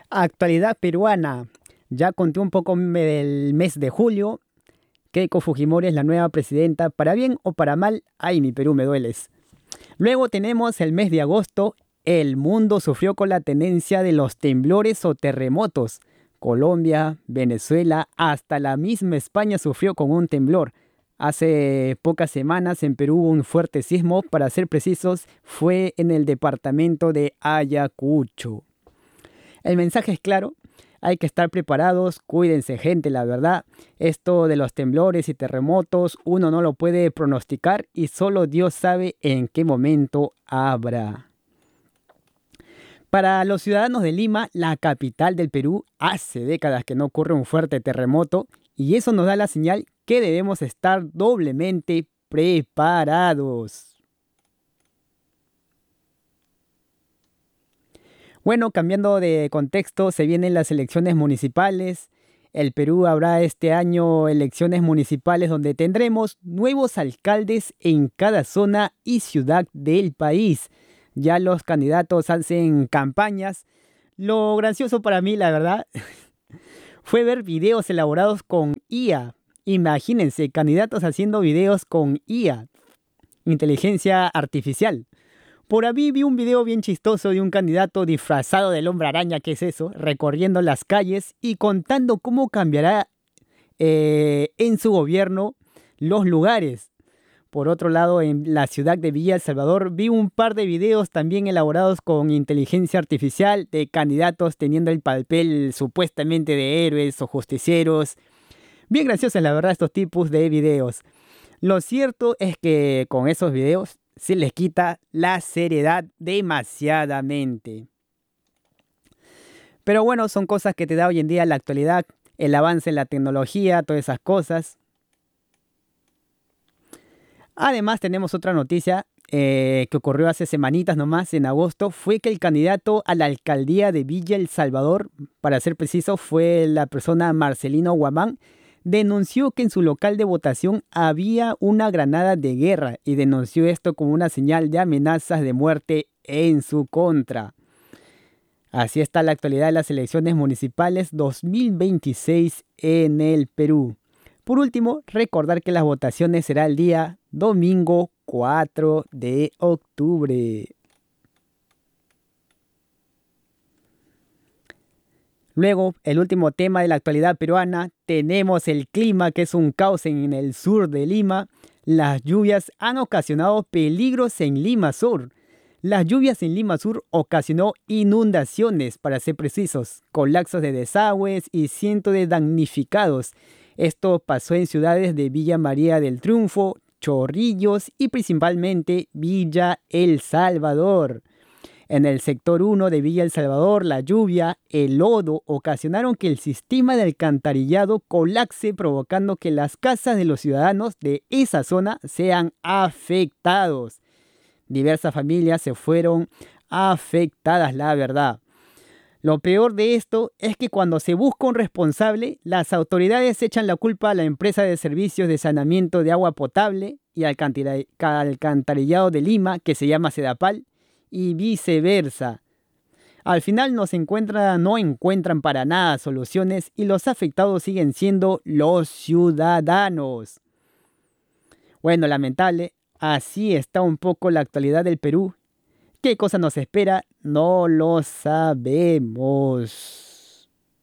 Actualidad peruana. Ya conté un poco del mes de julio. Keiko Fujimori es la nueva presidenta. Para bien o para mal, ay, mi Perú me dueles. Luego tenemos el mes de agosto. El mundo sufrió con la tenencia de los temblores o terremotos. Colombia, Venezuela, hasta la misma España sufrió con un temblor. Hace pocas semanas en Perú hubo un fuerte sismo, para ser precisos, fue en el departamento de Ayacucho. El mensaje es claro, hay que estar preparados, cuídense gente, la verdad. Esto de los temblores y terremotos uno no lo puede pronosticar y solo Dios sabe en qué momento habrá. Para los ciudadanos de Lima, la capital del Perú, hace décadas que no ocurre un fuerte terremoto y eso nos da la señal que debemos estar doblemente preparados. Bueno, cambiando de contexto, se vienen las elecciones municipales. El Perú habrá este año elecciones municipales donde tendremos nuevos alcaldes en cada zona y ciudad del país. Ya los candidatos hacen campañas. Lo gracioso para mí, la verdad, fue ver videos elaborados con IA. Imagínense, candidatos haciendo videos con IA, inteligencia artificial. Por ahí vi un video bien chistoso de un candidato disfrazado del hombre araña, ¿qué es eso? Recorriendo las calles y contando cómo cambiará en su gobierno los lugares. Por otro lado, en la ciudad de Villa El Salvador vi un par de videos también elaborados con inteligencia artificial de candidatos teniendo el papel supuestamente de héroes o justicieros. Bien graciosos, la verdad, estos tipos de videos. Lo cierto es que con esos videos se les quita la seriedad demasiadamente. Pero bueno, son cosas que te da hoy en día la actualidad, el avance en la tecnología, todas esas cosas. Además tenemos otra noticia que ocurrió hace semanitas nomás, en agosto, fue que el candidato a la alcaldía de Villa El Salvador, para ser preciso, fue la persona Marcelino Guamán, denunció que en su local de votación había una granada de guerra y denunció esto como una señal de amenazas de muerte en su contra. Así está la actualidad de las elecciones municipales 2026 en el Perú. Por último, recordar que las votaciones será el día domingo 4 de octubre. Luego, el último tema de la actualidad peruana, tenemos el clima, que es un caos en el sur de Lima. Las lluvias han ocasionado peligros en Lima Sur. Las lluvias en Lima Sur ocasionó inundaciones, para ser precisos, colapsos de desagües y cientos de damnificados. Esto pasó en ciudades de Villa María del Triunfo, Chorrillos y principalmente Villa El Salvador. En el sector 1 de Villa El Salvador, la lluvia, el lodo ocasionaron que el sistema de alcantarillado colapse, provocando que las casas de los ciudadanos de esa zona sean afectados. Diversas familias se fueron afectadas, la verdad. Lo peor de esto es que cuando se busca un responsable, las autoridades echan la culpa a la empresa de servicios de saneamiento de agua potable y alcantarillado de Lima, que se llama Sedapal, y viceversa. Al final no encuentran para nada soluciones y los afectados siguen siendo los ciudadanos. Bueno, lamentable, así está un poco la actualidad del Perú. ¿Qué cosa nos espera? No lo sabemos.